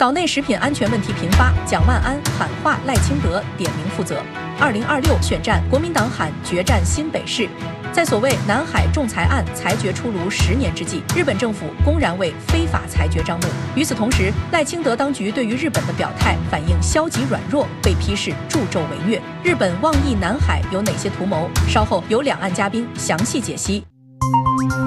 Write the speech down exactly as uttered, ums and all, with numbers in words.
岛内食品安全问题频发，蒋万安喊话赖清德点名负责。二零二六选战，国民党喊决战新北市。在所谓南海仲裁案裁决出炉十年之际，日本政府公然为非法裁决张目。与此同时，赖清德当局对于日本的表态反应消极软弱，被批是助纣为虐。日本妄议南海有哪些图谋？稍后有两岸嘉宾详细解析。